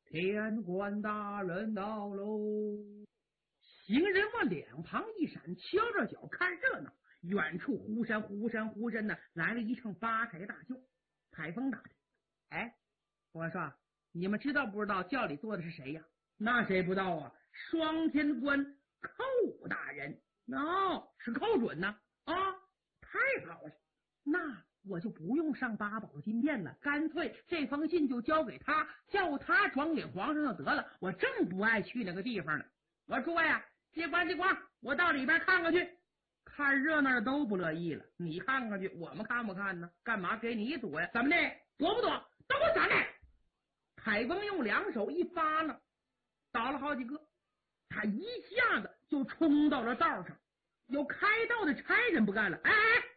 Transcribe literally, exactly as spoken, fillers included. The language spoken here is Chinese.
天官大人到喽！行人往两旁一闪，敲着脚看热闹。远处忽闪忽闪忽闪的来了一乘八抬大轿。海峰打听：哎，我说你们知道不知道轿里坐的是谁呀？那谁不知道啊？双天官寇大人。哦，是寇准呢。啊，太好了，那我就不用上八宝金殿了，干脆这封信就交给他，叫他传给皇上就得了。我正不爱去那个地方呢。我说诸位啊，接官接官，我到里边看看去。看热闹的都不乐意了，你看看去，我们看不看呢？干嘛给你躲呀？怎么的？躲不躲？都给我闪开！海峰用两手一扒拉，倒了好几个，他一下子就冲到了道上。有开道的差人不干了，哎哎，